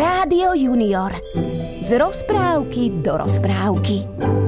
Rádio Junior. Z rozprávky do rozprávky.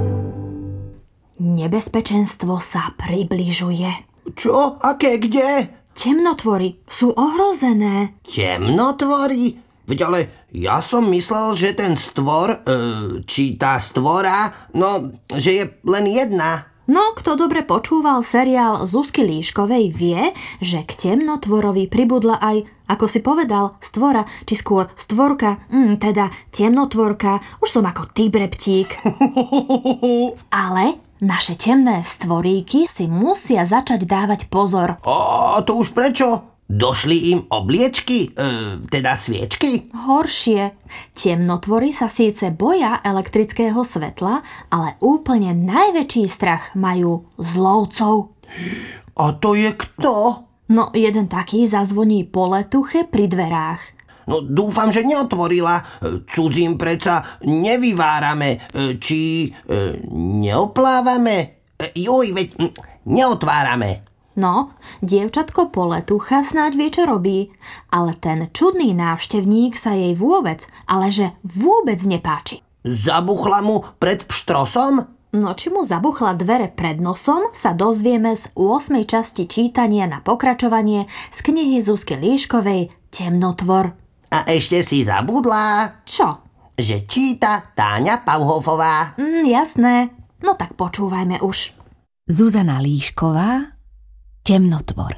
Nebezpečenstvo sa približuje. Čo? Aké? Kde? Temnotvory sú ohrozené. Temnotvory? Veď ale ja som myslel, že ten stvor, či tá stvora, no, že je len jedna. No, kto dobre počúval seriál Zuzky Líškovej, vie, že k temnotvorovi pribudla aj, ako si povedal, stvora, či skôr stvorka, teda temnotvorka. Už som ako ty, breptík. Ale naše temné stvoríky si musia začať dávať pozor. A to už prečo? Došli im obliečky, teda sviečky? Horšie. Temnotvory sa síce boja elektrického svetla, ale úplne najväčší strach majú z lovcov. A to je kto? No, jeden taký zazvoní po letuche pri dverách. No dúfam, že neotvorila. Cudzím predsa nevyvárame, či neoplávame. Veď neotvárame. No, dievčatko Poletucha snáď vie, čo robí, ale ten čudný návštevník sa jej vôbec, ale že vôbec nepáči. Zabuchla mu pred pštrosom? No, či mu zabuchla dvere pred nosom, sa dozvieme z 8. časti čítania na pokračovanie z knihy Zuzky Líškovej Temnotvor. A ešte si zabudla? Čo? Že číta Táňa Pauhofová. Jasné. No tak počúvajme už. Zuzana Líšková, Temnotvor.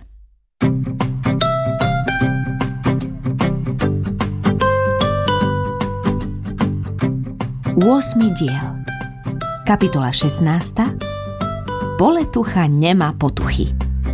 Ôsmy diel. Kapitola 16. Poletucha nemá potuchy.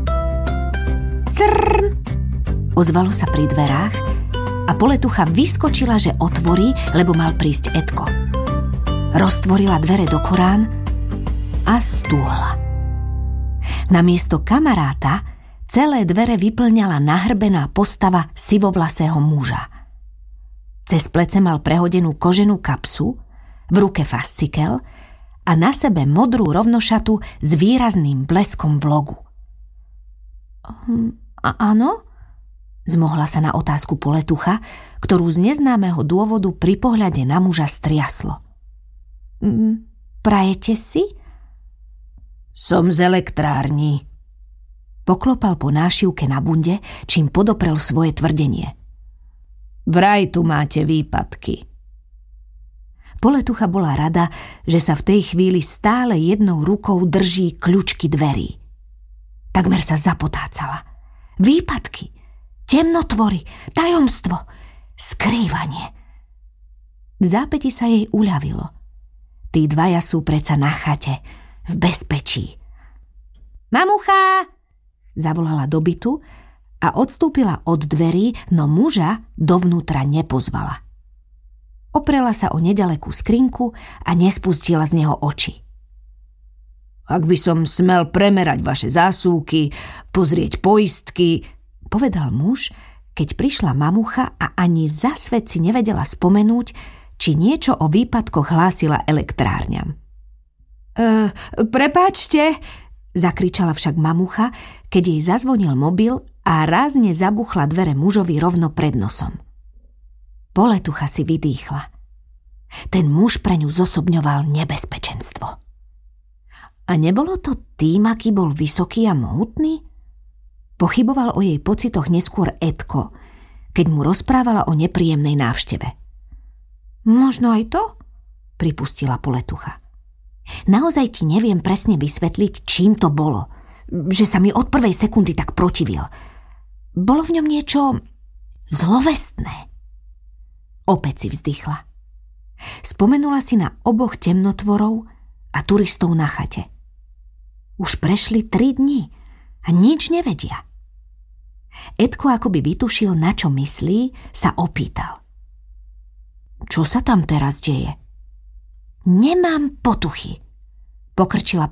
Crrr! Ozvalo sa pri dverách a Poletucha vyskočila, že otvorí, lebo mal prísť Edko. Roztvorila dvere do Korán a stúhla. Namiesto kamaráta celé dvere vyplňala nahrbená postava sivovlasého muža. Cez plece mal prehodenú koženú kapsu, v ruke fascikel a na sebe modrú rovnošatu s výrazným bleskom v logu. Áno? Zmohla sa na otázku Poletucha, ktorú z neznámeho dôvodu pri pohľade na muža striaslo. Prajete si? Som z elektrární. Poklopal po nášivke na bunde, čím podoprel svoje tvrdenie. Vraj tu máte výpadky. Poletucha bola rada, že sa v tej chvíli stále jednou rukou drží kľúčky dverí. Takmer sa zapotácala. Výpadky, temnotvory, tajomstvo, skrývanie. V zápäti sa jej uľavilo. Tí dvaja sú predsa na chate, v bezpečí. Mamucha! Zavolala do bytu a odstúpila od dverí, no muža dovnútra nepozvala. Oprela sa o nedalekú skrinku a nespustila z neho oči. Ak by som smel premerať vaše zásuvky, pozrieť poistky, povedal muž, keď prišla mamucha a ani za svet si nevedela spomenúť, či niečo o výpadkoch hlásila elektrárňam. Prepáčte, zakričala však mamucha, keď jej zazvonil mobil a rázne zabuchla dvere mužovi rovno pred nosom. Poletucha si vydýchla. Ten muž pre ňu zosobňoval nebezpečenstvo. A nebolo to tým, aký bol vysoký a mohutný? Pochyboval o jej pocitoch neskôr Edko, keď mu rozprávala o nepríjemnej návšteve. Možno aj to? Pripustila Poletucha. Naozaj ti neviem presne vysvetliť, čím to bolo. Že sa mi od prvej sekundy tak protivil. Bolo v ňom niečo zlovestné. Opäť si vzdychla. Spomenula si na oboch temnotvorov a turistov na chate. Už prešli 3 dni a nič nevedia. Edko akoby vytušil, na čo myslí, sa opýtal. Čo sa tam teraz deje? Nemám potuchy, pokrčila